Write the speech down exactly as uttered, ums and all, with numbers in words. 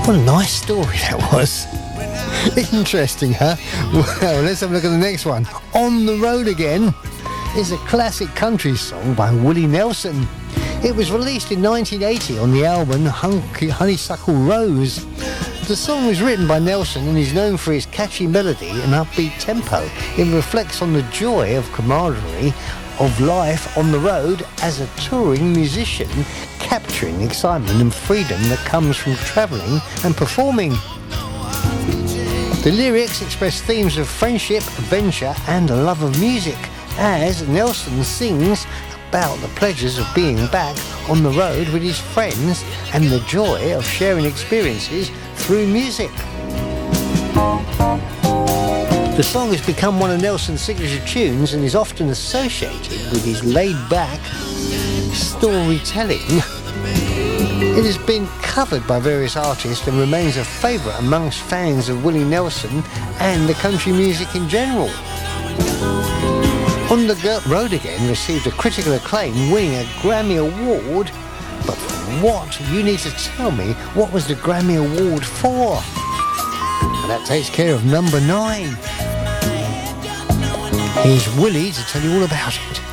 What a nice story that was. Interesting, huh? Well, let's have a look at the next one. On the Road Again is a classic country song by Willie Nelson. It was released in nineteen eighty on the album Honeysuckle Rose. The song was written by Nelson and is known for his catchy melody and upbeat tempo. It reflects on the joy of camaraderie of life on the road as a touring musician, capturing the excitement and freedom that comes from travelling and performing. The lyrics express themes of friendship, adventure and a love of music, as Nelson sings about the pleasures of being back on the road with his friends and the joy of sharing experiences through music. The song has become one of Nelson's signature tunes and is often associated with his laid-back storytelling. It has been covered by various artists and remains a favourite amongst fans of Willie Nelson and the country music in general. On the Road Again received a critical acclaim, winning a Grammy Award. But for what? You need to tell me, what was the Grammy Award for? And that takes care of number nine. Here's Willie to tell you all about it.